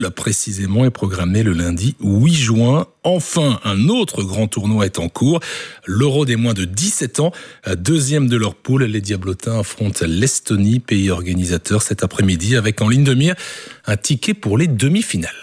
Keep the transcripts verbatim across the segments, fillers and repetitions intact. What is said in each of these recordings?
précisément, est programmé le lundi huit juin. Enfin, un autre grand tournoi est en cours, l'Euro des moins de dix-sept ans. Deuxième de leur poule, les Diablotins affrontent l'Estonie, pays organisateur, cet après-midi, avec en ligne de mire un ticket pour les demi-finales.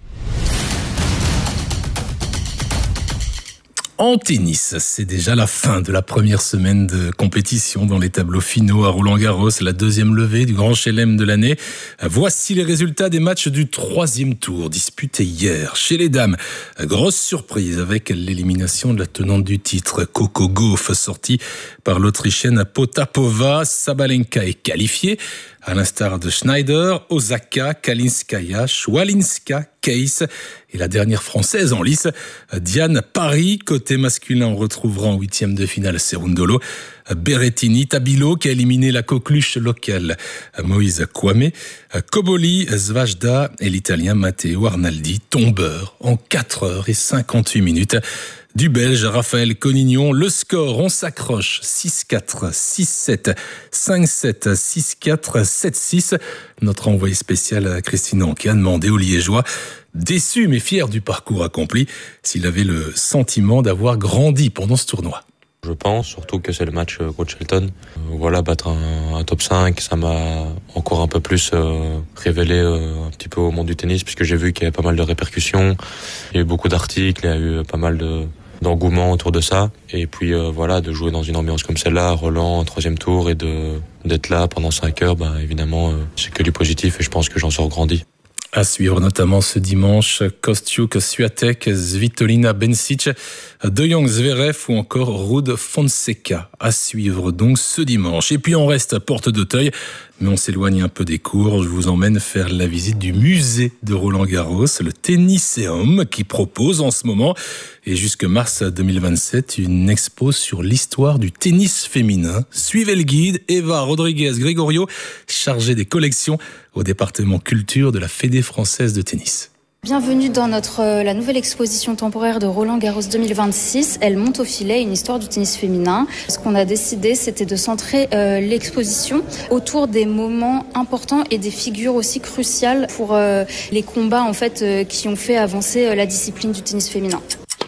En tennis, c'est déjà la fin de la première semaine de compétition dans les tableaux finaux à Roland-Garros, la deuxième levée du Grand Chelem de l'année. Voici les résultats des matchs du troisième tour disputés hier. Chez les dames, grosse surprise avec l'élimination de la tenante du titre, Coco Gauff, sortie par l'Autrichienne Potapova. Sabalenka est qualifiée. À l'instar de Schneider, Osaka, Kalinskaya, Schwalinska, Case et la dernière française en lice, Diane Paris. Côté masculin, on retrouvera en huitième de finale Cerundolo, Berrettini, Tabilo qui a éliminé la coqueluche locale Moïse Kwame, Koboli, Svajda et l'italien Matteo Arnaldi, tombeur en quatre heures et cinquante-huit minutes. Du Belge Raphaël Conignon, le score, on s'accroche six quatre, six sept, cinq sept, six quatre, sept six. Notre envoyé spécial Christine Anquet a demandé aux Liégeois, déçu mais fier du parcours accompli, s'il avait le sentiment d'avoir grandi pendant ce tournoi. Je pense surtout que c'est le match contre Shelton. Euh, voilà, battre un, un top cinq, ça m'a encore un peu plus euh, révélé euh, un petit peu au monde du tennis, puisque j'ai vu qu'il y avait pas mal de répercussions. Il y a eu beaucoup d'articles, il y a eu pas mal de, d'engouement autour de ça. Et puis euh, voilà, de jouer dans une ambiance comme celle-là, Roland, troisième tour, et de d'être là pendant cinq heures, bah, évidemment, euh, c'est que du positif et je pense que j'en sors grandi. À suivre notamment ce dimanche, Kostiuk, Swiatek, Svitolina Bencic, De Jong, Zverev ou encore Ruud Fonseca. À suivre donc ce dimanche. Et puis on reste à Porte d'Auteuil, mais on s'éloigne un peu des cours. Je vous emmène faire la visite du musée de Roland-Garros, le Tenniseum, qui propose en ce moment et jusque mars deux mille vingt-sept une expo sur l'histoire du tennis féminin. Suivez le guide, Eva Rodriguez-Gregorio, chargée des collections au département culture de la Fédé française de tennis. Bienvenue dans notre euh, la nouvelle exposition temporaire de Roland-Garros deux mille vingt-six. Elle monte au filet une histoire du tennis féminin. Ce qu'on a décidé, c'était de centrer euh, l'exposition autour des moments importants et des figures aussi cruciales pour euh, les combats en fait euh, qui ont fait avancer euh, la discipline du tennis féminin.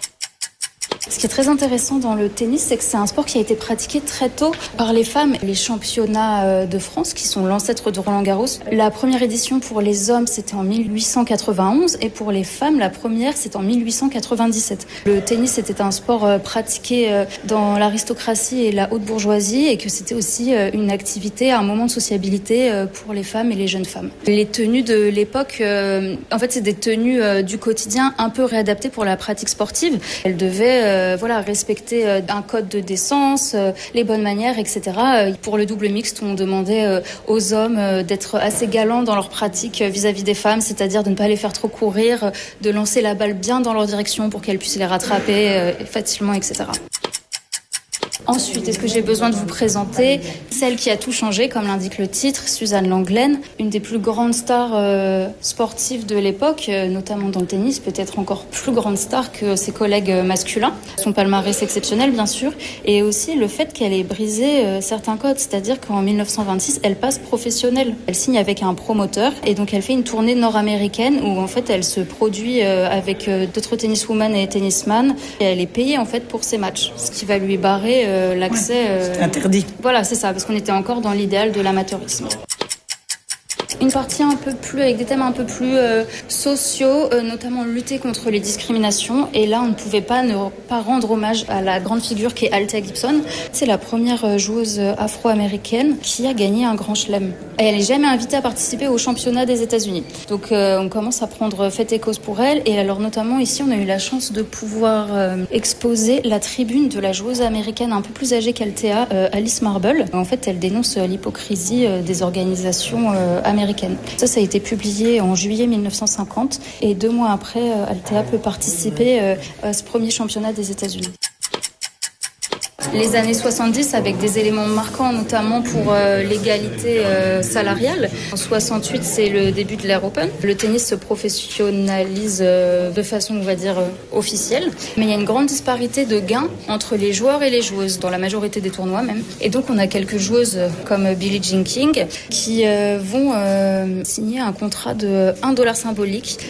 Ce qui est très intéressant dans le tennis, c'est que c'est un sport qui a été pratiqué très tôt par les femmes. Les championnats de France, qui sont l'ancêtre de Roland-Garros, la première édition pour les hommes, c'était en mille huit cent quatre-vingt-onze, et pour les femmes, la première, c'était en mille huit cent quatre-vingt-dix-sept. Le tennis était un sport pratiqué dans l'aristocratie et la haute bourgeoisie, et que c'était aussi une activité, un moment de sociabilité pour les femmes et les jeunes femmes. Les tenues de l'époque, en fait, c'est des tenues du quotidien un peu réadaptées pour la pratique sportive. Elles devaient Euh, voilà, respecter euh, un code de décence, euh, les bonnes manières, et cetera. Euh, pour le double mixte, on demandait euh, aux hommes euh, d'être assez galants dans leur pratique euh, vis-à-vis des femmes, c'est-à-dire de ne pas les faire trop courir, euh, de lancer la balle bien dans leur direction pour qu'elles puissent les rattraper euh, facilement, et cetera. Ensuite, est-ce que j'ai besoin de vous présenter celle qui a tout changé, comme l'indique le titre, Suzanne Lenglen, une des plus grandes stars euh, sportives de l'époque, euh, notamment dans le tennis, peut-être encore plus grande star que ses collègues masculins. Son palmarès exceptionnel, bien sûr, et aussi le fait qu'elle ait brisé euh, certains codes, c'est-à-dire qu'en mille neuf cent vingt-six, elle passe professionnelle. Elle signe avec un promoteur et donc elle fait une tournée nord-américaine où en fait elle se produit euh, avec euh, d'autres tenniswomen et tennisman et elle est payée en fait pour ses matchs, ce qui va lui barrer euh, l'accès. Ouais, c'était interdit. Euh, voilà, c'est ça, parce qu'on était encore dans l'idéal de l'amateurisme. Une partie un peu plus, avec des thèmes un peu plus euh, sociaux, euh, notamment lutter contre les discriminations. Et là, on ne pouvait pas ne pas rendre hommage à la grande figure qui est Althea Gibson. C'est la première joueuse afro-américaine qui a gagné un grand chelem. Et elle n'est jamais invitée à participer au championnat des États-Unis. Donc, euh, on commence à prendre fait et cause pour elle. Et alors, notamment ici, on a eu la chance de pouvoir euh, exposer la tribune de la joueuse américaine un peu plus âgée qu'Althea, euh, Alice Marble. En fait, elle dénonce l'hypocrisie euh, des organisations euh, américaines. Ça, ça a été publié en juillet mille neuf cent cinquante et deux mois après, Althea peut participer à ce premier championnat des États-Unis. Les années soixante-dix avec des éléments marquants, notamment pour euh, l'égalité euh, salariale. En soixante-huit, c'est le début de l'ère Open. Le tennis se professionnalise euh, de façon, on va dire, euh, officielle. Mais il y a une grande disparité de gains entre les joueurs et les joueuses, dans la majorité des tournois même. Et donc, on a quelques joueuses comme Billie Jean King qui euh, vont euh, signer un contrat de un dollar symbolique